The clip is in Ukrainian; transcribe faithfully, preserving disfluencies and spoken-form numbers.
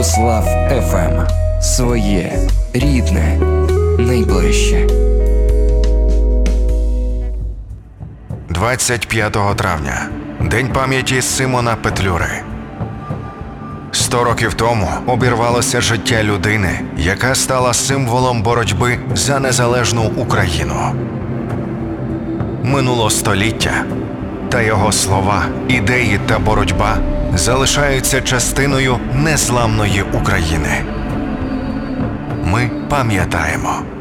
Святослав еф ем. Своє, рідне, найближче. двадцять п'ятого травня. День пам'яті Симона Петлюри. Сто років тому обірвалося життя людини, яка стала символом боротьби за незалежну Україну. Минуло століття, та його слова, ідеї та боротьба залишаються частиною незламної України. Ми пам'ятаємо.